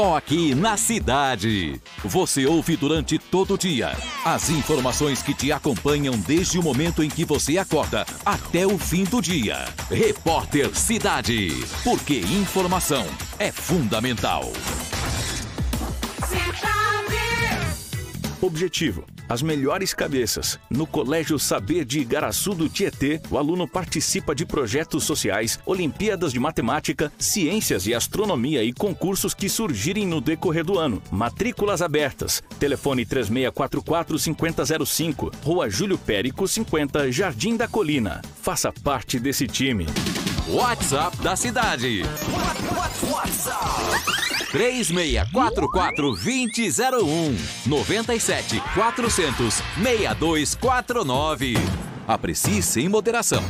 Aqui na cidade. Você ouve durante todo o dia as informações que te acompanham desde o momento em que você acorda até o fim do dia. Repórter Cidade. Porque informação é fundamental. Objetivo: as melhores cabeças. No Colégio Saber de Igaraçu do Tietê, o aluno participa de projetos sociais, Olimpíadas de Matemática, Ciências e Astronomia e concursos que surgirem no decorrer do ano. Matrículas abertas. Telefone 3644-5005, Rua Júlio Périco, 50, Jardim da Colina. Faça parte desse time. WhatsApp da cidade. 3644-2001 97 400 6249. Aprecie sem moderação.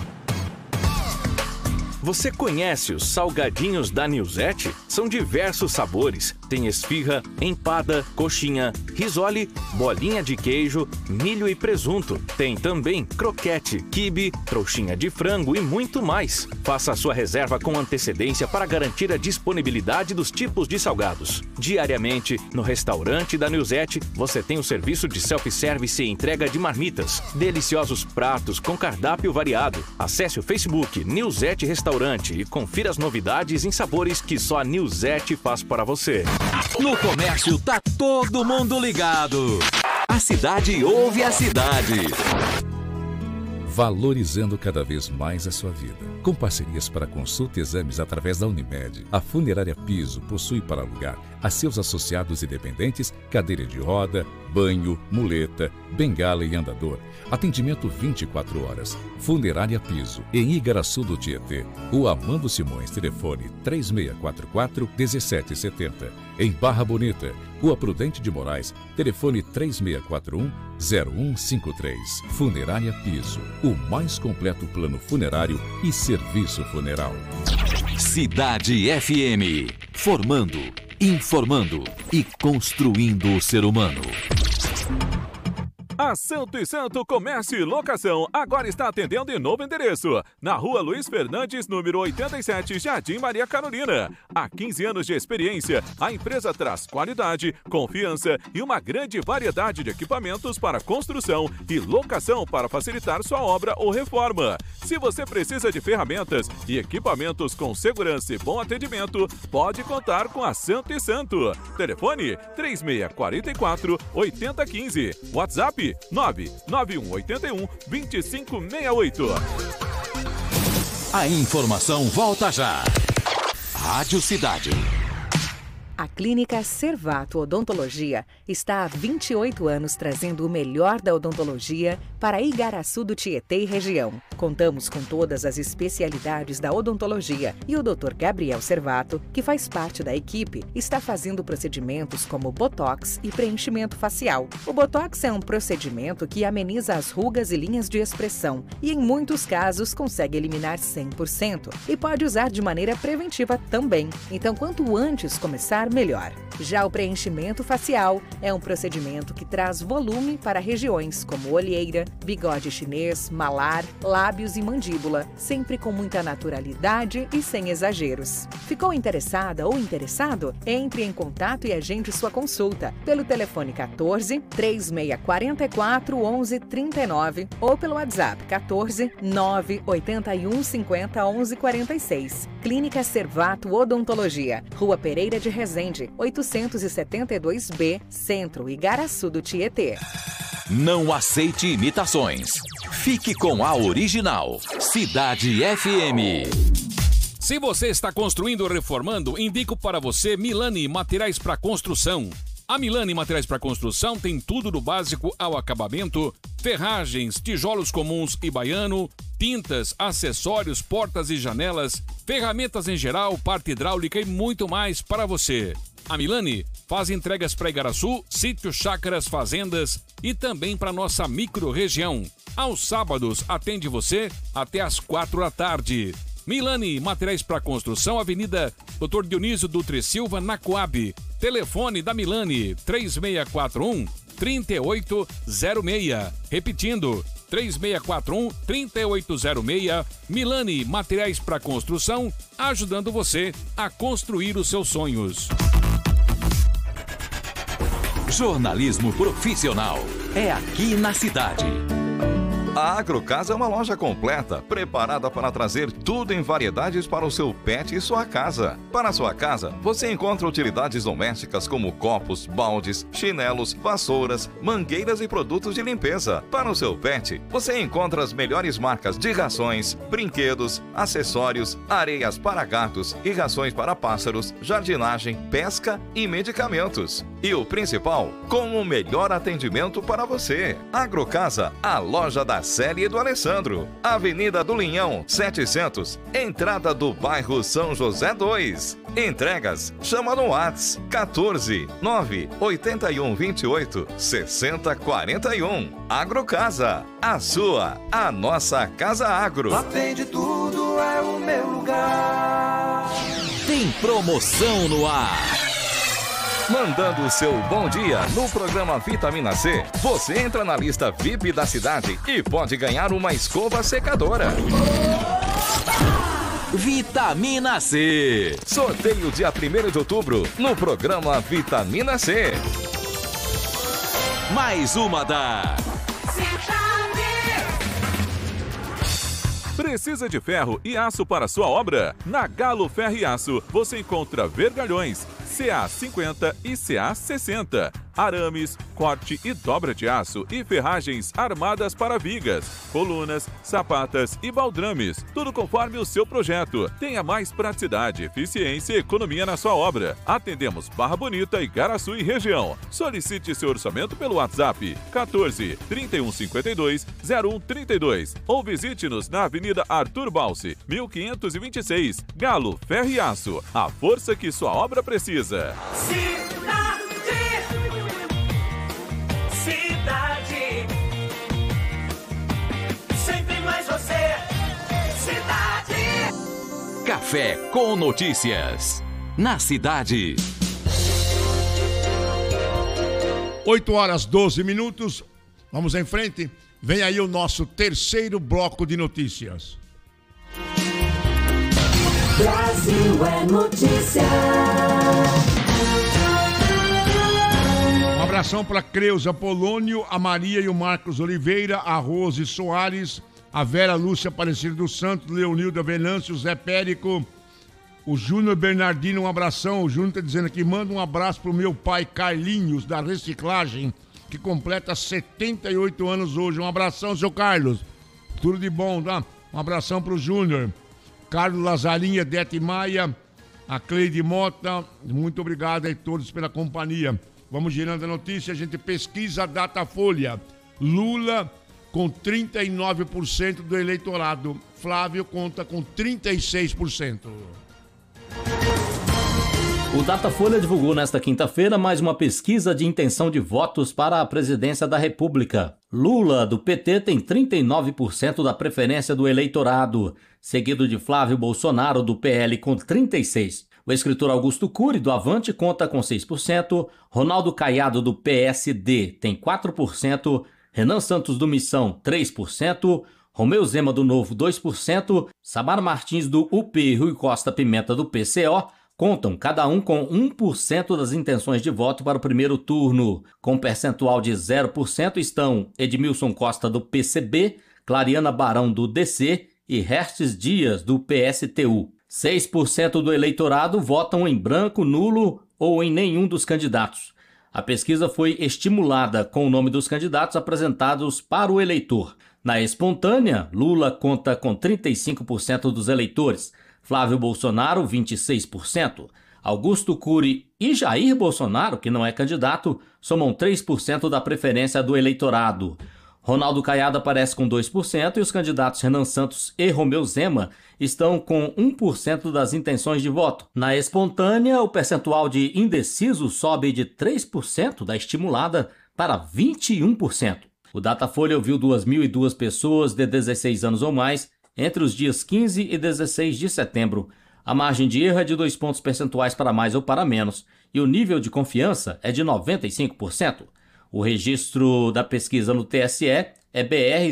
Você conhece os salgadinhos da Nilzete? São diversos sabores. Tem esfirra, empada, coxinha, risole, bolinha de queijo, milho e presunto. Tem também croquete, quibe, trouxinha de frango e muito mais. Faça a sua reserva com antecedência para garantir a disponibilidade dos tipos de salgados. Diariamente, no restaurante da Nilzete, você tem o serviço de self-service e entrega de marmitas. Deliciosos pratos com cardápio variado. Acesse o Facebook Nilzete Restaurante e confira as novidades em sabores que só a Nilzete faz para você. No comércio tá todo mundo ligado. A cidade ouve a cidade. Valorizando cada vez mais a sua vida. Com parcerias para consulta e exames através da Unimed, a Funerária Piso possui para alugar a seus associados e dependentes cadeira de roda, banho, muleta, bengala e andador. Atendimento 24 horas. Funerária Piso, em Igaraçu do Tietê. Rua Amando Simões, telefone 3644-1770. Em Barra Bonita, Rua Prudente de Moraes, telefone 3641-0153. Funerária Piso, o mais completo plano funerário e serviço funeral. Cidade FM. Formando, informando e construindo o ser humano. A Santo e Santo Comércio e Locação agora está atendendo em novo endereço, na Rua Luiz Fernandes, número 87, Jardim Maria Carolina. Há 15 anos de experiência, a empresa traz qualidade, confiança e uma grande variedade de equipamentos para construção e locação para facilitar sua obra ou reforma. Se você precisa de ferramentas e equipamentos com segurança e bom atendimento, pode contar com a Santo e Santo. Telefone 3644-8015. WhatsApp 99181-2568. A informação volta já. Rádio Cidade. A Clínica Servato Odontologia está há 28 anos trazendo o melhor da odontologia para Igaraçu do Tietê e região. Contamos com todas as especialidades da odontologia e o Dr. Gabriel Servato, que faz parte da equipe, está fazendo procedimentos como botox e preenchimento facial. O botox é um procedimento que ameniza as rugas e linhas de expressão e, em muitos casos, consegue eliminar 100% e pode usar de maneira preventiva também. Então, quanto antes começar, melhor. Já o preenchimento facial é um procedimento que traz volume para regiões como olheira, bigode chinês, malar, lábios e mandíbula, sempre com muita naturalidade e sem exageros. Ficou interessada ou interessado? Entre em contato e agende sua consulta pelo telefone 14 3644 1139 ou pelo WhatsApp 14 981 50 1146. Clínica Servato Odontologia, Rua Pereira de Resende, 872B, Centro, Igaraçu do Tietê. Não aceite imitações. Fique com a original. Cidade FM. Se você está construindo ou reformando, indico para você Milani Materiais para Construção. A Milani Materiais para Construção tem tudo do básico ao acabamento: ferragens, tijolos comuns e baiano, tintas, acessórios, portas e janelas, ferramentas em geral, parte hidráulica e muito mais para você. A Milani faz entregas para Igaraçu, sítios, chácaras, fazendas e também para nossa micro-região. Aos sábados atende você até às 4 da tarde. Milani Materiais para Construção, Avenida Dr. Dionísio Dutre Silva, na Coab. Telefone da Milani 3641-3806. Repetindo, 3641-3806. Milani Materiais para Construção, ajudando você a construir os seus sonhos. Jornalismo profissional é aqui na cidade. A Agrocasa é uma loja completa, preparada para trazer tudo em variedades para o seu pet e sua casa. Para a sua casa, você encontra utilidades domésticas como copos, baldes, chinelos, vassouras, mangueiras e produtos de limpeza. Para o seu pet, você encontra as melhores marcas de rações, brinquedos, acessórios, areias para gatos e rações para pássaros, jardinagem, pesca e medicamentos. E o principal, com o melhor atendimento para você. Agrocasa, a loja da Célia e do Alessandro. Avenida do Linhão, 700, entrada do bairro São José 2. Entregas, chama no WhatsApp 14 981 28 60 41. Agrocasa, a sua, a nossa Casa Agro. Lá vende tudo, é o meu lugar. Tem promoção no ar. Mandando o seu bom dia no programa Vitamina C, você entra na lista VIP da cidade e pode ganhar uma escova secadora. Vitamina C. Sorteio dia 1º de outubro no programa Vitamina C. Mais uma da... Precisa de ferro e aço para sua obra? Na Galo Ferro e Aço você encontra vergalhões CA50 e CA60, arames, corte e dobra de aço e ferragens armadas para vigas, colunas, sapatas e baldrames, tudo conforme o seu projeto. Tenha mais praticidade, eficiência e economia na sua obra. Atendemos Barra Bonita, Igaraçu e região. Solicite seu orçamento pelo WhatsApp 14 3152 0132 ou visite-nos na Avenida Arthur Balsi, 1526. Galo Ferro e Aço, a força que sua obra precisa. Cidade, sempre mais você. Cidade. Café com notícias. Na cidade. 8h12. Vamos em frente. Vem aí o nosso terceiro bloco de notícias. Brasil é notícia. Um abração para Creuza Polônio, a Maria e o Marcos Oliveira, a Rose Soares, a Vera Lúcia Aparecida dos Santos, Leonilda Venâncio, Zé Périco, o Júnior Bernardino, um abração. O Júnior tá dizendo aqui, manda um abraço pro meu pai Carlinhos, da Reciclagem, que completa 78 anos hoje. Um abração, seu Carlos. Tudo de bom, tá? Um abração pro Júnior. Carlos Lazarinha, Edete Maia, a Cleide Mota, muito obrigado a todos pela companhia. Vamos girando a notícia, a gente pesquisa a Datafolha. Lula com 39% do eleitorado. Flávio conta com 36%. O Datafolha divulgou nesta quinta-feira mais uma pesquisa de intenção de votos para a presidência da República. Lula, do PT, tem 39% da preferência do eleitorado, seguido de Flávio Bolsonaro, do PL, com 36%. O escritor Augusto Cury, do Avante, conta com 6%, Ronaldo Caiado, do PSD, tem 4%, Renan Santos, do Missão, 3%, Romeu Zema, do Novo, 2%, Samara Martins, do UP e Rui Costa Pimenta, do PCO, contam cada um com 1% das intenções de voto para o primeiro turno. Com percentual de 0% estão Edmilson Costa, do PCB, Clariana Barão, do DC e Hertes Dias, do PSTU. 6% do eleitorado votam em branco, nulo ou em nenhum dos candidatos. A pesquisa foi estimulada com o nome dos candidatos apresentados para o eleitor. Na espontânea, Lula conta com 35% dos eleitores, Flávio Bolsonaro, 26%. Augusto Cury e Jair Bolsonaro, que não é candidato, somam 3% da preferência do eleitorado. Ronaldo Caiado aparece com 2% e os candidatos Renan Santos e Romeu Zema estão com 1% das intenções de voto. Na espontânea, o percentual de indecisos sobe de 3% da estimulada para 21%. O Datafolha ouviu 2.002 pessoas de 16 anos ou mais entre os dias 15 e 16 de setembro. A margem de erro é de 2 pontos percentuais para mais ou para menos e o nível de confiança é de 95%. O registro da pesquisa no TSE é BR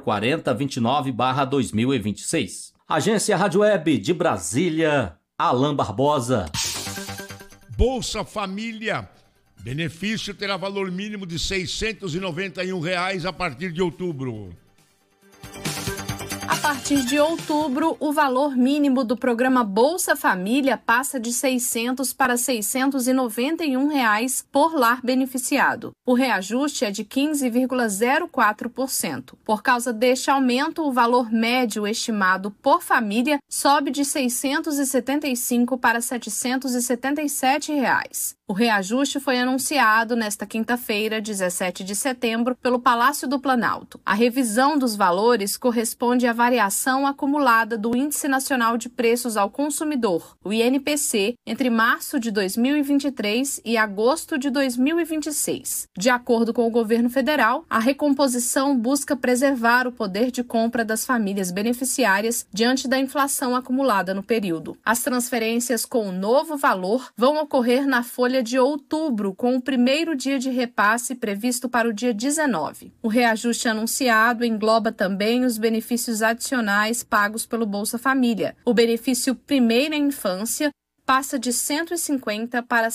04029/2026. Agência Rádio Web de Brasília, Alain Barbosa. Bolsa Família Benefício terá valor mínimo de R$ 691 a partir de outubro. A partir de outubro, o valor mínimo do programa Bolsa Família passa de R$ 600 para R$ 691 por lar beneficiado. O reajuste é de 15,04%. Por causa deste aumento, o valor médio estimado por família sobe de R$ 675 para R$ 777. O reajuste foi anunciado nesta quinta-feira, 17 de setembro, pelo Palácio do Planalto. A revisão dos valores corresponde à variação acumulada do Índice Nacional de Preços ao Consumidor, o INPC, entre março de 2023 e agosto de 2026. De acordo com o governo federal, a recomposição busca preservar o poder de compra das famílias beneficiárias diante da inflação acumulada no período. As transferências com o novo valor vão ocorrer na folha de outubro, com o primeiro dia de repasse previsto para o dia 19. O reajuste anunciado engloba também os benefícios adicionais pagos pelo Bolsa Família. O benefício Primeira Infância passa de R$ 150 para R$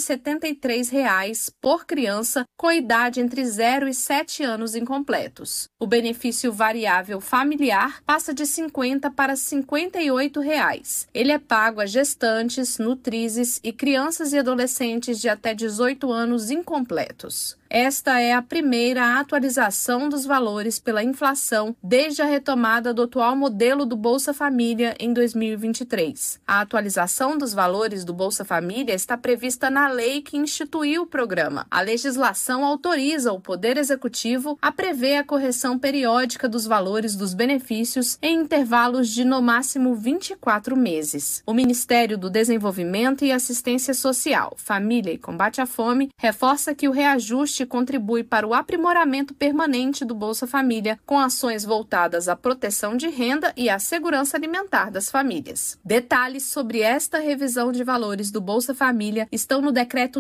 173 por criança com idade entre 0 e 7 anos incompletos. O benefício variável familiar passa de R$ 50 para R$ 58. Ele é pago a gestantes, nutrizes e crianças e adolescentes de até 18 anos incompletos. Esta é a primeira atualização dos valores pela inflação desde a retomada do atual modelo do Bolsa Família em 2023. A atualização dos valores do Bolsa Família está prevista na lei que instituiu o programa. A legislação autoriza o Poder Executivo a prever a correção periódica dos valores dos benefícios em intervalos de no máximo 24 meses. O Ministério do Desenvolvimento e Assistência Social, Família e Combate à Fome reforça que o reajuste contribui para o aprimoramento permanente do Bolsa Família, com ações voltadas à proteção de renda e à segurança alimentar das famílias. Detalhes sobre esta revisão de valores do Bolsa Família estão no Decreto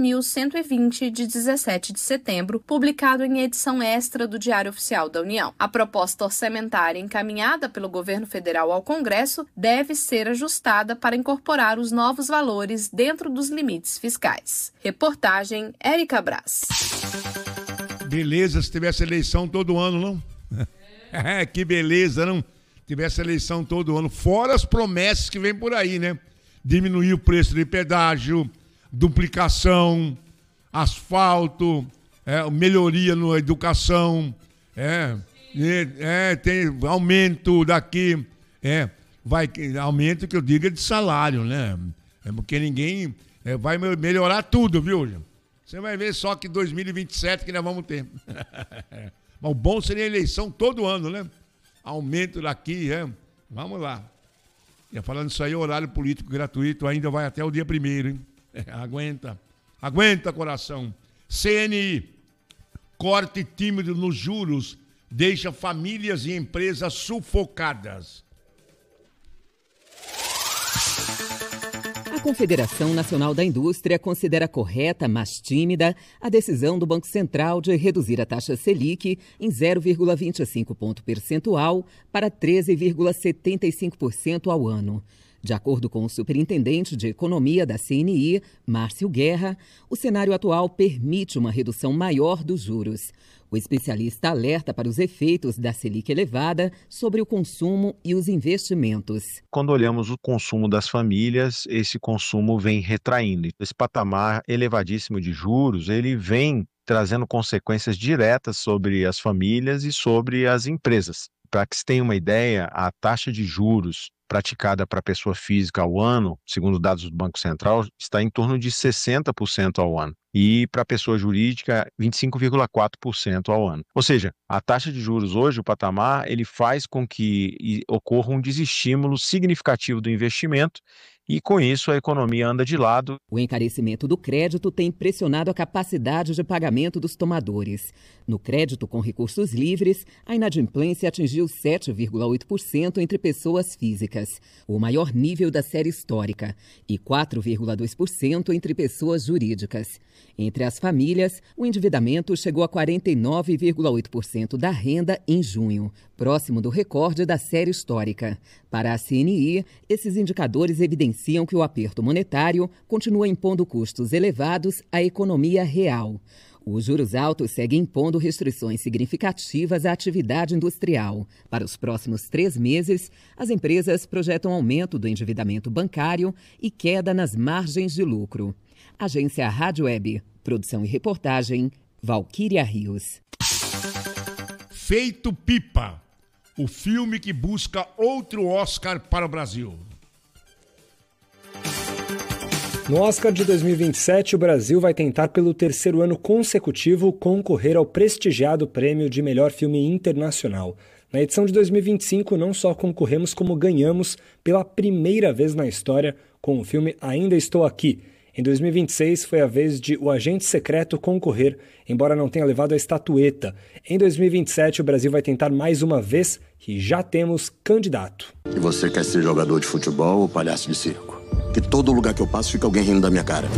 13.120, de 17 de setembro, publicado em edição extra do Diário Oficial da União. A proposta orçamentária encaminhada pelo governo federal ao Congresso deve ser ajustada para incorporar os novos valores dentro dos limites fiscais. Reportagem Érica Brás. Beleza, se tivesse eleição todo ano, não? Que beleza, não? Tivesse eleição todo ano. Fora as promessas que vem por aí, né? Diminuir o preço de pedágio, duplicação, asfalto, melhoria na educação, tem aumento daqui, aumento que eu digo é de salário, né? Porque ninguém vai melhorar tudo, viu? Você vai ver só que 2027 que nós vamos ter. Mas o bom seria a eleição todo ano, né? Aumento daqui, Vamos lá. E falando isso aí, o horário político gratuito ainda vai até o dia 1º, hein? Aguenta, coração. CNI, corte tímido nos juros deixa famílias e empresas sufocadas. A Confederação Nacional da Indústria considera correta, mas tímida, a decisão do Banco Central de reduzir a taxa Selic em 0,25 ponto percentual para 13,75% ao ano. De acordo com o superintendente de Economia da CNI, Márcio Guerra, o cenário atual permite uma redução maior dos juros. O especialista alerta para os efeitos da Selic elevada sobre o consumo e os investimentos. Quando olhamos o consumo das famílias, esse consumo vem retraindo. Esse patamar elevadíssimo de juros, ele vem trazendo consequências diretas sobre as famílias e sobre as empresas. Para que se tenha uma ideia, a taxa de juros praticada para a pessoa física ao ano, segundo dados do Banco Central, está em torno de 60% ao ano. E para a pessoa jurídica, 25,4% ao ano. Ou seja, a taxa de juros hoje, o patamar, ele faz com que ocorra um desestímulo significativo do investimento e, com isso, a economia anda de lado. O encarecimento do crédito tem pressionado a capacidade de pagamento dos tomadores. No crédito com recursos livres, a inadimplência atingiu 7,8% entre pessoas físicas, o maior nível da série histórica, e 4,2% entre pessoas jurídicas. Entre as famílias, o endividamento chegou a 49,8% da renda em junho, próximo do recorde da série histórica. Para a CNI, esses indicadores evidenciam que o aperto monetário continua impondo custos elevados à economia real. Os juros altos seguem impondo restrições significativas à atividade industrial. Para os próximos 3 meses, as empresas projetam aumento do endividamento bancário e queda nas margens de lucro. Agência Rádio Web. Produção e reportagem, Valquíria Rios. Feito Pipa, o filme que busca outro Oscar para o Brasil. No Oscar de 2027, o Brasil vai tentar pelo 3º ano consecutivo concorrer ao prestigiado prêmio de melhor filme internacional. Na edição de 2025, não só concorremos como ganhamos pela primeira vez na história com o filme Ainda Estou Aqui. Em 2026, foi a vez de O Agente Secreto concorrer, embora não tenha levado a estatueta. Em 2027, o Brasil vai tentar mais uma vez e já temos candidato. E você quer ser jogador de futebol ou palhaço de circo? Que todo lugar que eu passo fica alguém rindo da minha cara.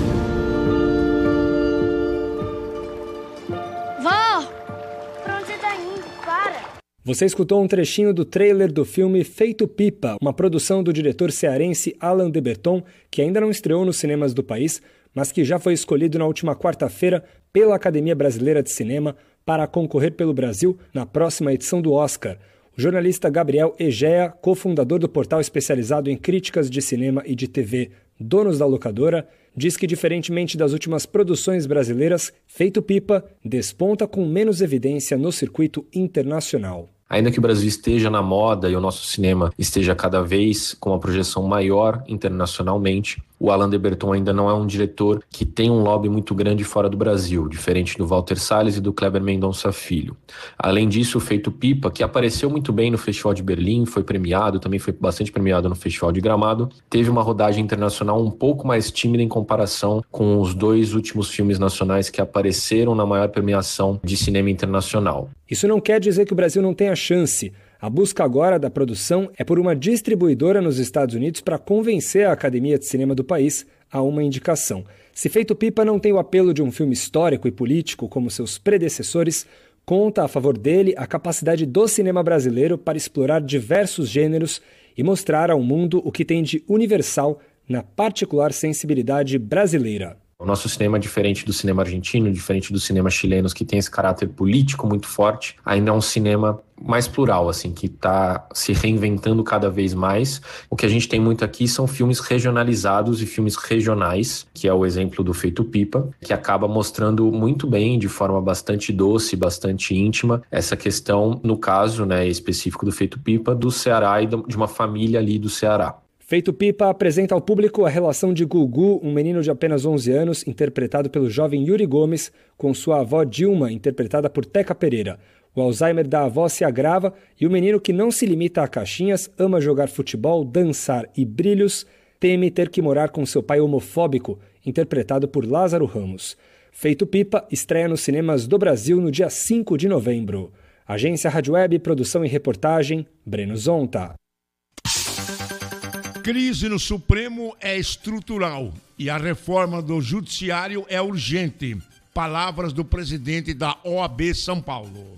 Vó! Pra onde você tá indo? Para! Você escutou um trechinho do trailer do filme Feito Pipa, uma produção do diretor cearense Alain de Botton, que ainda não estreou nos cinemas do país, mas que já foi escolhido na última quarta-feira pela Academia Brasileira de Cinema para concorrer pelo Brasil na próxima edição do Oscar. O jornalista Gabriel Egea, cofundador do portal especializado em críticas de cinema e de TV Donos da Locadora, diz que, diferentemente das últimas produções brasileiras, Feito Pipa desponta com menos evidência no circuito internacional. Ainda que o Brasil esteja na moda e o nosso cinema esteja cada vez com uma projeção maior internacionalmente, o Alain de Botton ainda não é um diretor que tem um lobby muito grande fora do Brasil, diferente do Walter Salles e do Kleber Mendonça Filho. Além disso, o Feito Pipa, que apareceu muito bem no Festival de Berlim, foi premiado, também foi bastante premiado no Festival de Gramado, teve uma rodagem internacional um pouco mais tímida em comparação com os 2 últimos filmes nacionais que apareceram na maior premiação de cinema internacional. Isso não quer dizer que o Brasil não tenha chance. A busca agora da produção é por uma distribuidora nos Estados Unidos para convencer a Academia de Cinema do país a uma indicação. Se Feito Pipa não tem o apelo de um filme histórico e político como seus predecessores, conta a favor dele a capacidade do cinema brasileiro para explorar diversos gêneros e mostrar ao mundo o que tem de universal na particular sensibilidade brasileira. O nosso cinema, diferente do cinema argentino, diferente do cinema chileno, que tem esse caráter político muito forte, ainda é um cinema mais plural, assim, que está se reinventando cada vez mais. O que a gente tem muito aqui são filmes regionalizados e filmes regionais, que é o exemplo do Feito Pipa, que acaba mostrando muito bem, de forma bastante doce, bastante íntima, essa questão, no caso, né, específico do Feito Pipa, do Ceará e de uma família ali do Ceará. Feito Pipa apresenta ao público a relação de Gugu, um menino de apenas 11 anos, interpretado pelo jovem Yuri Gomes, com sua avó Dilma, interpretada por Teca Pereira. O Alzheimer da avó se agrava e o menino, que não se limita a caixinhas, ama jogar futebol, dançar e brilhos, teme ter que morar com seu pai homofóbico, interpretado por Lázaro Ramos. Feito Pipa estreia nos cinemas do Brasil no dia 5 de novembro. Agência Rádio Web, produção e reportagem, Breno Zonta. Crise no Supremo é estrutural e a reforma do Judiciário é urgente. Palavras do presidente da OAB São Paulo.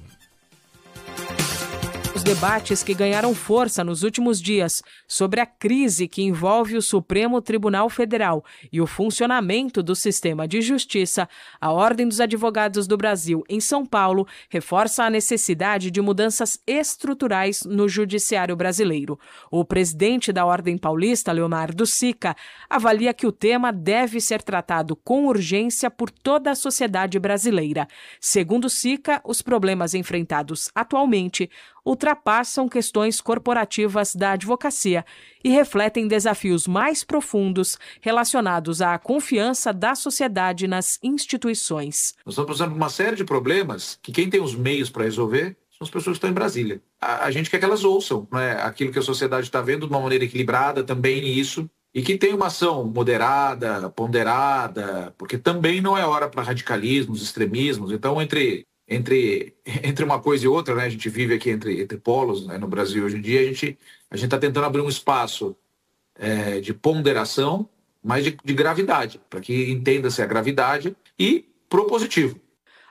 Os debates que ganharam força nos últimos dias sobre a crise que envolve o Supremo Tribunal Federal e o funcionamento do sistema de justiça, a Ordem dos Advogados do Brasil, em São Paulo, reforça a necessidade de mudanças estruturais no judiciário brasileiro. O presidente da Ordem Paulista, Leonardo Sica, avalia que o tema deve ser tratado com urgência por toda a sociedade brasileira. Segundo Sica, os problemas enfrentados atualmente ultrapassam questões corporativas da advocacia e refletem desafios mais profundos relacionados à confiança da sociedade nas instituições. Nós estamos passando por uma série de problemas que quem tem os meios para resolver são as pessoas que estão em Brasília. A gente quer que elas ouçam, né, aquilo que a sociedade está vendo de uma maneira equilibrada também nisso, e que tenha uma ação moderada, ponderada, porque também não é hora para radicalismos, extremismos. Então, entre uma coisa e outra, né, a gente vive aqui entre polos, né, no Brasil hoje em dia, a gente está tentando abrir um espaço de ponderação, mas de gravidade, para que entenda-se a gravidade e propositivo.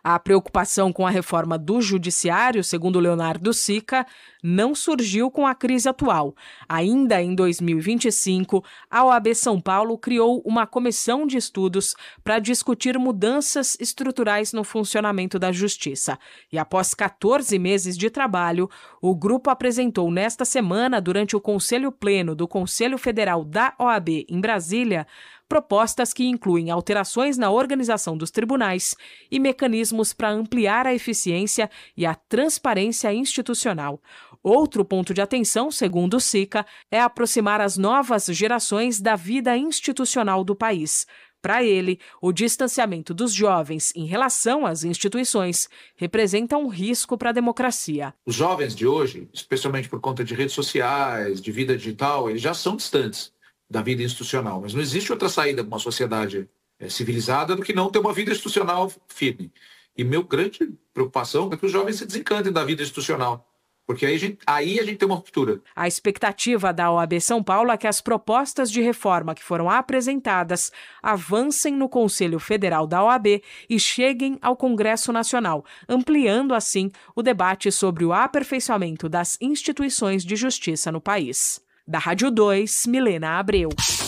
A preocupação com a reforma do judiciário, segundo Leonardo Sica, não surgiu com a crise atual. Ainda em 2025, a OAB São Paulo criou uma comissão de estudos para discutir mudanças estruturais no funcionamento da Justiça. E após 14 meses de trabalho, o grupo apresentou nesta semana, durante o Conselho Pleno do Conselho Federal da OAB em Brasília, propostas que incluem alterações na organização dos tribunais e mecanismos para ampliar a eficiência e a transparência institucional. Outro ponto de atenção, segundo o Sica, é aproximar as novas gerações da vida institucional do país. Para ele, o distanciamento dos jovens em relação às instituições representa um risco para a democracia. Os jovens de hoje, especialmente por conta de redes sociais, de vida digital, eles já são distantes da vida institucional, mas não existe outra saída para uma sociedade civilizada do que não ter uma vida institucional firme. E minha grande preocupação é que os jovens se desencantem da vida institucional, porque aí a gente tem uma ruptura. A expectativa da OAB São Paulo é que as propostas de reforma que foram apresentadas avancem no Conselho Federal da OAB e cheguem ao Congresso Nacional, ampliando assim o debate sobre o aperfeiçoamento das instituições de justiça no país. Da Rádio 2, Milena Abreu.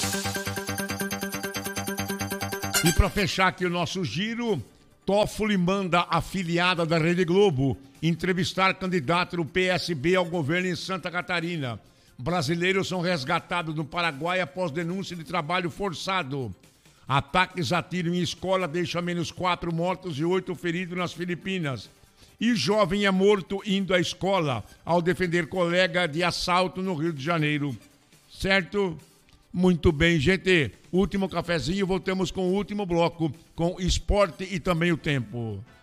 E para fechar aqui o nosso giro, Toffoli manda a afiliada da Rede Globo entrevistar candidato do PSB ao governo em Santa Catarina. Brasileiros são resgatados no Paraguai após denúncia de trabalho forçado. Ataques a tiro em escola deixam menos 4 mortos e 8 feridos nas Filipinas. E jovem é morto indo à escola ao defender colega de assalto no Rio de Janeiro. Certo? Muito bem, gente. Último cafezinho, voltamos com o último bloco, com esporte e também o tempo.